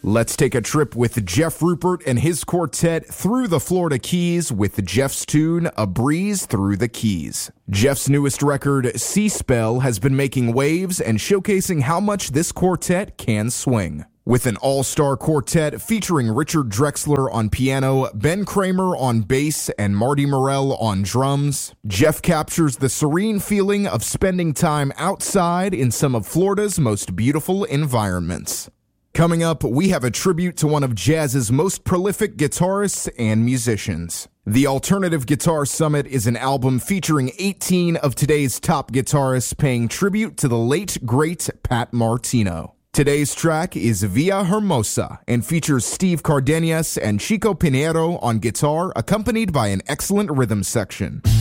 Let's take a trip with Jeff Rupert and his quartet through the Florida Keys with Jeff's tune, A Breeze Through the Keys. Jeff's newest record, Sea Spell, has been making waves and showcasing how much this quartet can swing. With an all-star quartet featuring Richard Drexler on piano, Ben Kramer on bass, and Marty Morell on drums, Jeff captures the serene feeling of spending time outside in some of Florida's most beautiful environments. Coming up, we have a tribute to one of jazz's most prolific guitarists and musicians. The Alternative Guitar Summit is an album featuring 18 of today's top guitarists paying tribute to the late, great Pat Martino. Today's track is Via Hermosa and features Steve Cardenas and Chico Pinheiro on guitar, accompanied by an excellent rhythm section.